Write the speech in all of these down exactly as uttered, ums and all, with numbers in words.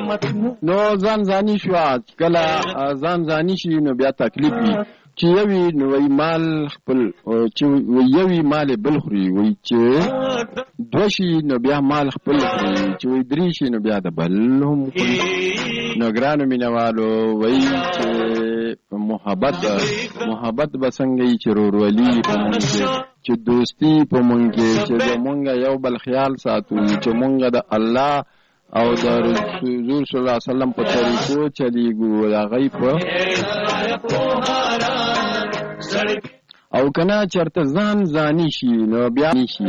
نو ځان ځاني شو کله ځان ځاني شي نو بیا تکلیف وي چې یوي نو وی مال خپل چې یوي مال بل خوري وی چې دوشي نو بیا مال خپل خوري چې وی درې شي نو بیا د بل هم خوري نو ګرانو مینوالو وی چې محبت محبت به څنګه یې چې ورورولي په مونږ کې چې دوستي په مونږ کې چې زمونږ یو بل خیال ساتو چې مونږ د الله او د رسول صلی الله علیه وسلم په طریقو چلیږو د هغوی په او کنه چېرته ځان ځاني شي نو بیا شي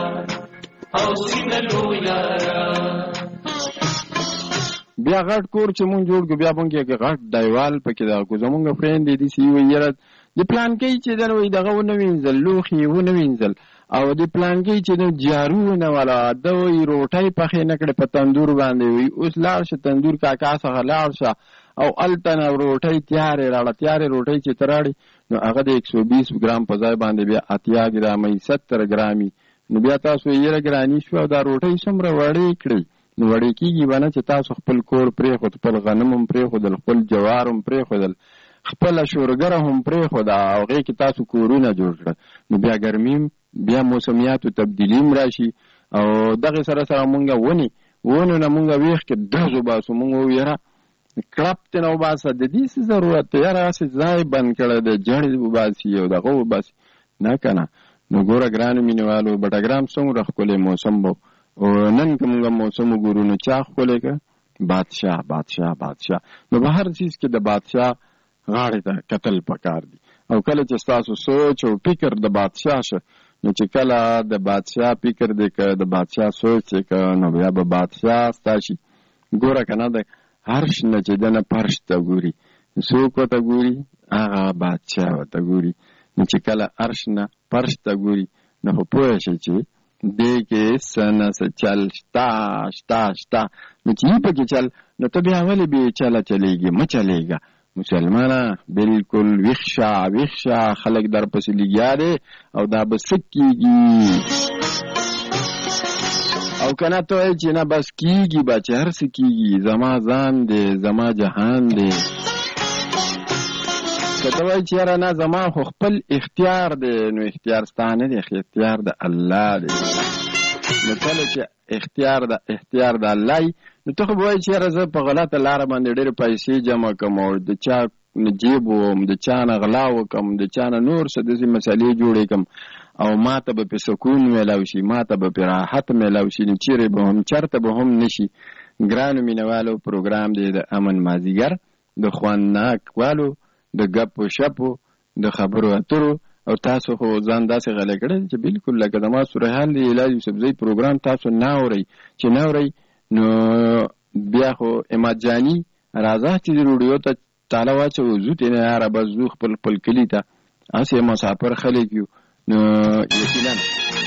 بیا غټ کور چې مونږ جوړ کړو بیا مونږ کې غټ دیوال پکې دا کو زمونږ فرند دي سی وی یره د پلان کې چې دروي دغه ونه وینځل لوخي ونه وینځل او د پلان کې چې د جارو نه والا د وی روټي پخې نکړه په تندور باندې وي اوس لاړ شه تندور کاکا څخه لاړ شه او التن روټي تیار راړه تیار روټي چې تراړي نو هغه د یک سو بیس ګرام په ځای باندې بیا اتیا ګرامي ستر ګرامي نو بیا تاسو یې ګرانی شو دا روټي څومره وړي کړی نو وړي کېږي باندې چې تاسو خپل کور پرې خو خپل غنم هم پرې خو د خپل جوار هم پرې خو د خپل شورګره هم پرې خو دا هغه کې تاسو کورونه جوړ کړ نو بیا ګرمیم بیا موسمیاتو تبدیلیم راشي او دغه سره سره مونږه ونی ونه نه مونږه ویخ کې دغه باسو مونږ ویرا کلب ته نو باسه د دې ضرورت یې راځي ځای بند کړه د جړې وباسي او دغه وباسي نه کنه نو ګوره ګران مینوالو بټګرام څنګه خپل موسم بو او نن کومه موسم ګورو نو چا خپل کې بادشاہ بادشاہ بادشاہ نو به هر چیز کې د بادشاہ غاړه ته قتل پکار دي او کله چې تاسو سوچ او فکر د بادشاہ شه نو چې کله د بادشاہ فکر دې ک د بادشاہ سوچ ک نو بیا به بادشاہ ستاسي ګوره کنه د هرش نه چې دنه پرش ته ګوري څوک ته ګوري هغه بادشاہ ته ګوري نو چې کله هرش نه پرش ته ګوري نو په پوهه شي چې دې کې سنه څه چل شتا شتا شتا نو چې په کې چل نو ته بیا ولې به چلا چلےږي م چلےګا مسلمانه بالکل وښه وښه خلک در پسې لګیاره او دا بسکیږي او کنه ته چې نه بس کیږي بچ هر څه کیږي زما ځان دې زما جهان دې کته وای چې را نه زما خو خپل اختیار دې نو اختیار ستانه دې اختیار د الله دې نو کله چې اختیار د اختیار د الله نو ته خو وای چې راځه په غلطه لار باندې ډېر پیسې جمع کوم او د چا نجيب وم د چا نه غلا وکم د چا نه نور څه دې مسالې جوړې کم او ما ته به سکون ملاوي شي ما ته به راحت ملاوي شي چې ری به هم چرته به هم نشي ګرانو مینوالو پروګرام دی د امن مازیګر د خوانناک والو د غپ شپو د خبرو اترو او تاسو خو ځان داسې غلې کړل چې بالکل لکه د ما سورې حال دی علاج سبزی پروګرام تاسو نه اوري چې نه اوري نو بیا خو اماجانی راځه چې وروډیو ته تعالی واچو زوته نه عرب زو خپل خپل کلی ته اسه مسافر خلک یو نو یقینا